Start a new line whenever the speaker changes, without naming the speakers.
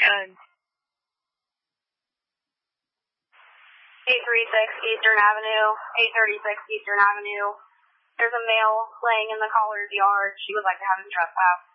Good.
836 Eastern Avenue, 836 Eastern Avenue. There's a male laying in the caller's yard. She would like to have him trespass.